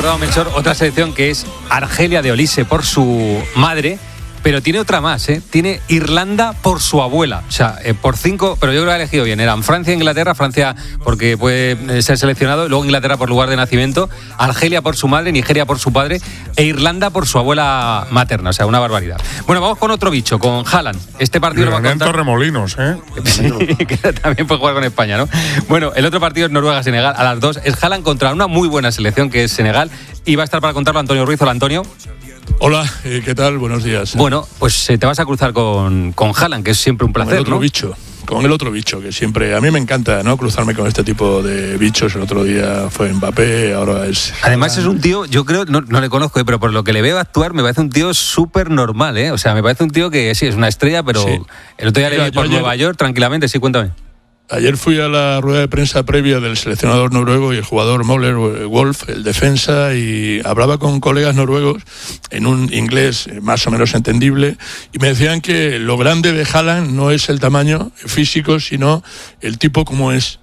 recordado, Melchor, otra selección que es Argelia de Olise por su madre, pero tiene otra más, ¿eh? Tiene Irlanda por su abuela. O sea, por 5, pero yo creo que ha elegido bien. Eran Francia e Inglaterra, Francia porque puede ser seleccionado, luego Inglaterra por lugar de nacimiento, Argelia por su madre, Nigeria por su padre e Irlanda por su abuela materna. O sea, una barbaridad. Bueno, vamos con otro bicho, con Haaland. Este partido lo va a contar... Torremolinos, ¿eh? Sí, que también puede jugar con España, ¿no? Bueno, el otro partido es Noruega-Senegal a las 2. Es Haaland contra una muy buena selección que es Senegal. Y va a estar para contarlo Antonio Ruiz. Hola, Antonio. Hola, ¿qué tal? Buenos días. Bueno, pues te vas a cruzar con Haaland, que es siempre un placer, con el otro ¿no? bicho, con el otro bicho, que siempre... A mí me encanta, ¿no?, cruzarme con este tipo de bichos. El otro día fue Mbappé, ahora es... Además es un tío, yo creo, no le conozco, pero por lo que le veo actuar, me parece un tío súper normal, ¿eh? O sea, me parece un tío que sí, es una estrella, pero sí. El otro día le vi por Nueva York, tranquilamente, sí, cuéntame. Ayer fui a la rueda de prensa previa del seleccionador noruego y el jugador Møller Wolf, el defensa, y hablaba con colegas noruegos en un inglés más o menos entendible, y me decían que lo grande de Haaland no es el tamaño físico, sino el tipo como es.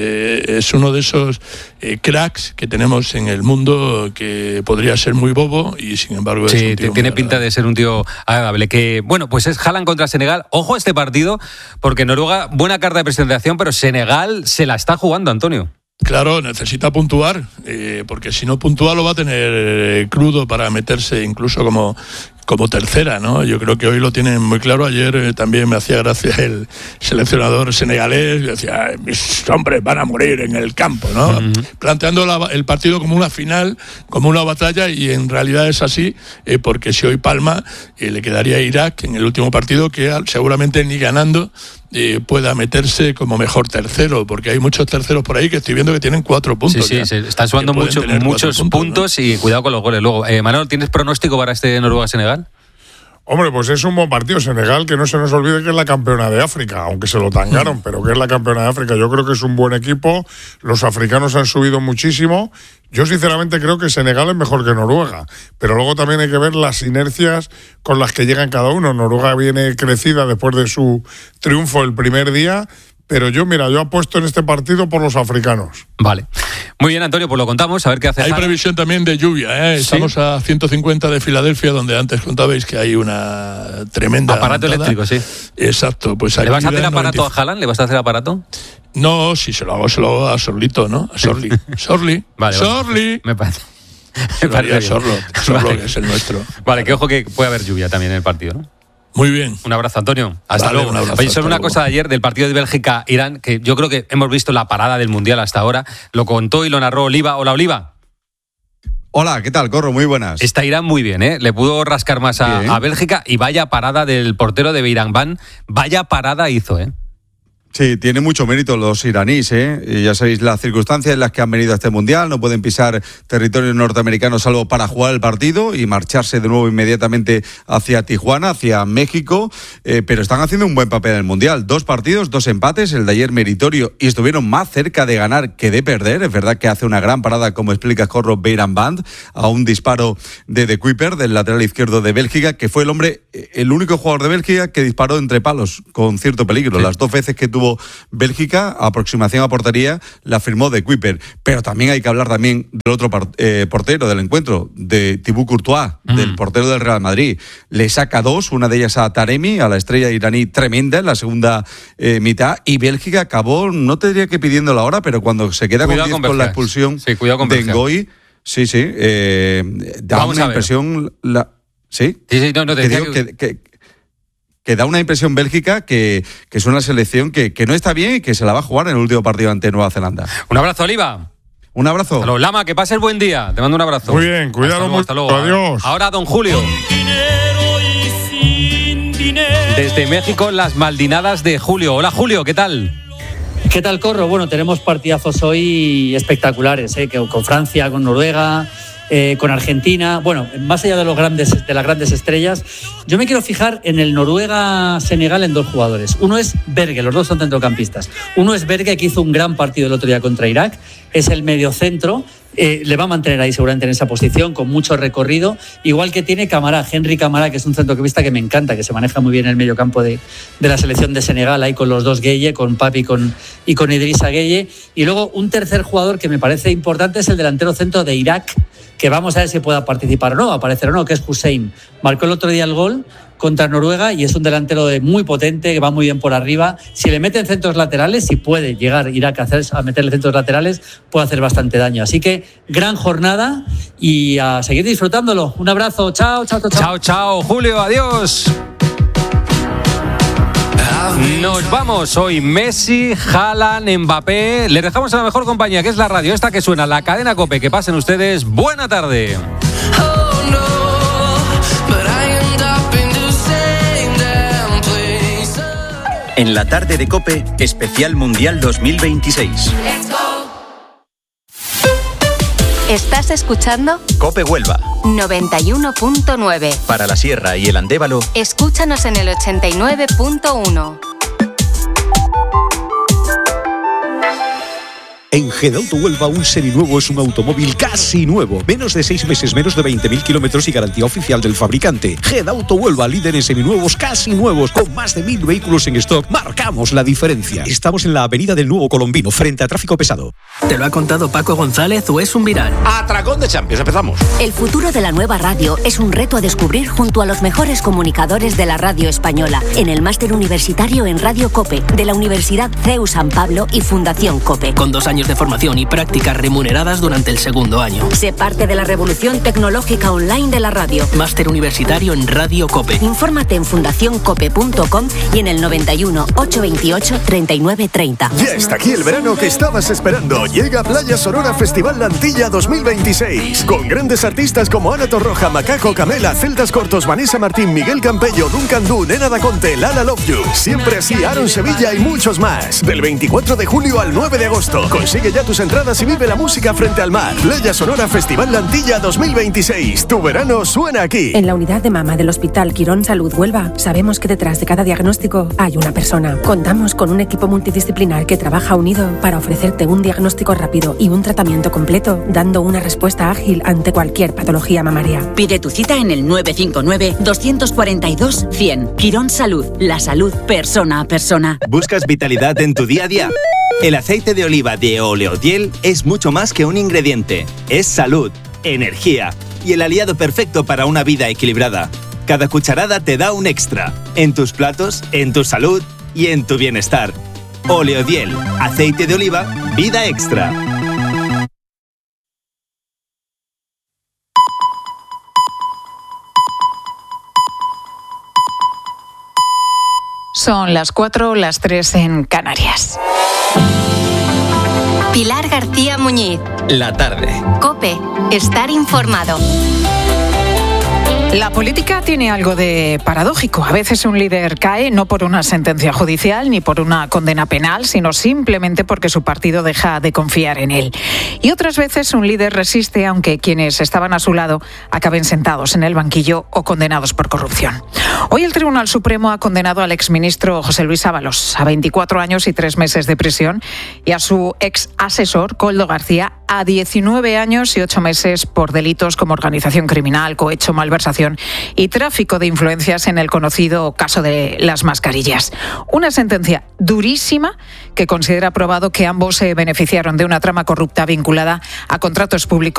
Es uno de esos cracks que tenemos en el mundo, que podría ser muy bobo y sin embargo es un tío tiene pinta de ser un tío agradable. Que bueno, pues es Haaland contra Senegal. Ojo a este partido, porque Noruega, buena carta de presentación, pero Senegal se la está jugando, Antonio. Claro, necesita puntuar, porque si no puntúa lo va a tener crudo para meterse incluso como tercera, ¿no? Yo creo que hoy lo tienen muy claro. Ayer también me hacía gracia el seleccionador senegalés, decía, mis hombres van a morir en el campo, ¿no? Uh-huh. Planteando el partido como una final, como una batalla, y en realidad es así, porque si hoy palma, le quedaría a Irak en el último partido, que seguramente ni ganando pueda meterse como mejor tercero, porque hay muchos terceros por ahí que estoy viendo que tienen 4 puntos. Sí, se están sumando muchos puntos, ¿no? Y cuidado con los goles luego. Manuel, ¿tienes pronóstico para este Noruega-Senegal? Hombre, pues es un buen partido. Senegal, que no se nos olvide que es la campeona de África, aunque se lo tangaron, pero que es la campeona de África. Yo creo que es un buen equipo. Los africanos han subido muchísimo. Yo sinceramente creo que Senegal es mejor que Noruega, pero luego también hay que ver las inercias con las que llegan cada uno. Noruega viene crecida después de su triunfo el primer día, pero yo apuesto en este partido por los africanos. Vale. Muy bien, Antonio, pues lo contamos, a ver qué hace. Hay previsión también de lluvia, ¿eh? Estamos ¿sí? A 150 de Filadelfia, donde antes contabais que hay una tremenda... Aparato eléctrico, sí. Exacto. Pues ¿Le vas a hacer aparato a Haaland? ¿Le vas a hacer aparato? No, si se lo hago a Sorlito, ¿no? A Sorli. Sorli. Me parece. Sorlo, vale. Que es el nuestro. Vale, que ojo que puede haber lluvia también en el partido, ¿no? Muy bien. Un abrazo, Antonio. Hasta luego. Oye, solo una cosa de ayer del partido de Bélgica-Irán, que yo creo que hemos visto la parada del Mundial hasta ahora. Lo contó y lo narró Oliva. Hola, Oliva. Hola, ¿qué tal, Corro? Muy buenas. Está Irán muy bien, ¿eh? Le pudo rascar más a Bélgica, y vaya parada del portero de Beiranvand. Vaya parada hizo, ¿eh? Sí, tiene mucho mérito los iraníes, ¿eh? Y ya sabéis las circunstancias en las que han venido a este Mundial. No pueden pisar territorio norteamericano salvo para jugar el partido y marcharse de nuevo inmediatamente hacia Tijuana, hacia México. Pero están haciendo un buen papel en el Mundial. 2 partidos, 2 empates, el de ayer meritorio, y estuvieron más cerca de ganar que de perder. Es verdad que hace una gran parada, como explica Corro, Beiranvand, a un disparo de De Cuyper, del lateral izquierdo de Bélgica, que fue el único jugador de Bélgica que disparó entre palos con cierto peligro. Sí. Las 2 veces que tuvo Bélgica, aproximación a portería, la firmó De Cuyper. Pero también hay que hablar también del otro portero del encuentro, de Thibaut Courtois, del portero del Real Madrid. Le saca 2, una de ellas a Taremi, a la estrella iraní tremenda en la segunda mitad, y Bélgica acabó, no te diría que pidiendo la hora, pero cuando se queda con 10 con la expulsión de Ngoy, da una impresión... Que da una impresión Bélgica que es una selección que no está bien y que se la va a jugar en el último partido ante Nueva Zelanda. Un abrazo, Oliva. Un abrazo. Hasta luego. Lama, que pases buen día. Te mando un abrazo. Muy bien, cuidado mucho. Hasta luego. Adiós. Ahora, don Julio. Desde México, las Maldinadas de Julio. Hola, Julio, ¿qué tal? ¿Qué tal, Corro? Bueno, tenemos partidazos hoy espectaculares, con Francia, con Noruega, con Argentina. Bueno, más allá de las grandes estrellas, yo me quiero fijar en el Noruega-Senegal en 2 jugadores. Uno es Berge, los 2 son centrocampistas. Uno es Berge, que hizo un gran partido el otro día contra Irak. Es el mediocentro. Le va a mantener ahí seguramente en esa posición, con mucho recorrido, igual que tiene Henry Camara, que es un centrocampista que me encanta, que se maneja muy bien en el medio campo de la selección de Senegal, ahí con los 2 Gueye, con Papi y con Idrissa Gueye. Y luego un tercer jugador que me parece importante es el delantero centro de Irak, que vamos a ver si pueda participar o no, aparecer o no, que es Hussein. Marcó el otro día el gol contra Noruega y es un delantero muy potente, que va muy bien por arriba. Si le meten centros laterales, si puede llegar Irak a meterle centros laterales, puede hacer bastante daño. Así que gran jornada y a seguir disfrutándolo. Un abrazo, chao. Chao, Julio, adiós. Nos vamos hoy. Messi, Haaland, Mbappé. Les dejamos en la mejor compañía, que es la radio, esta que suena, la cadena COPE. Que pasen ustedes buena tarde. En la tarde de COPE, especial Mundial 2026. ¿Estás escuchando? COPE Huelva. 91.9. Para la Sierra y el Andévalo. Escúchanos en el 89.1. En Gedauto Huelva, un seminuevo es un automóvil casi nuevo. Menos de 6 meses, menos de 20.000 kilómetros y garantía oficial del fabricante. Gedauto Huelva, líder en seminuevos casi nuevos. Con más de 1.000 vehículos en stock, marcamos la diferencia. Estamos en la avenida del Nuevo Colombino, frente a tráfico pesado. ¿Te lo ha contado Paco González o es un viral? Atracón de Champions, empezamos. El futuro de la nueva radio es un reto a descubrir junto a los mejores comunicadores de la radio española. En el máster universitario en Radio COPE, de la Universidad CEU San Pablo y Fundación COPE. Con 2 años de formación y prácticas remuneradas durante el segundo año. Sé parte de la revolución tecnológica online de la radio. Máster universitario en Radio COPE. Infórmate en fundacioncope.com y en el 91 828 3930. Ya está aquí el verano que estabas esperando. Llega Playa Sonora Festival Lantilla 2026. Con grandes artistas como Ana Torroja, Macaco, Camela, Celtas Cortos, Vanessa Martín, Miguel Campello, Duncan Du, Nena Da Conte, Lala Love You. Siempre así, Aaron Sevilla y muchos más. Del 24 de julio al 9 de agosto. Consigue ya tus entradas y vive la música frente al mar. Playa Sonora Festival Lantilla 2026. Tu verano suena aquí. En la unidad de mama del Hospital Quirón Salud Huelva sabemos que detrás de cada diagnóstico hay una persona. Contamos con un equipo multidisciplinar que trabaja unido para ofrecerte un diagnóstico rápido y un tratamiento completo, dando una respuesta ágil ante cualquier patología mamaria. Pide tu cita en el 959-242-100. Quirón Salud, la salud persona a persona. ¿Buscas vitalidad en tu día a día? El aceite de oliva de Oleodiel es mucho más que un ingrediente. Es salud, energía y el aliado perfecto para una vida equilibrada. Cada cucharada te da un extra. En tus platos, en tu salud y en tu bienestar. Oleodiel, aceite de oliva, vida extra. Son las 4, las 3 en Canarias. Pilar García Muñiz. La tarde. COPE. Estar informado. La política tiene algo de paradójico. A veces un líder cae no por una sentencia judicial ni por una condena penal, sino simplemente porque su partido deja de confiar en él. Y otras veces un líder resiste aunque quienes estaban a su lado acaben sentados en el banquillo o condenados por corrupción. Hoy el Tribunal Supremo ha condenado al exministro José Luis Ábalos a 24 años y 3 meses de prisión y a su ex asesor, Koldo García, a 19 años y 8 meses por delitos como organización criminal, cohecho, malversación y tráfico de influencias en el conocido caso de las mascarillas. Una sentencia durísima que considera probado que ambos se beneficiaron de una trama corrupta vinculada a contratos públicos